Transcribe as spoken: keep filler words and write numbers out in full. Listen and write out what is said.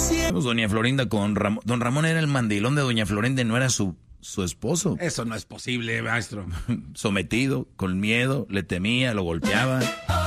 Pues doña Florinda con Ramón. Don Ramón era el mandilón de doña Florinda, no era su, su esposo. Eso no es posible, maestro. Sometido, con miedo, le temía, lo golpeaba.